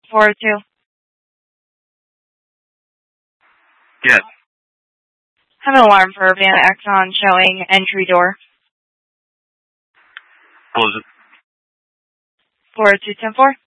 402. Yes. Have an alarm for Van Exxon showing entry door. Close it. 402-10-4.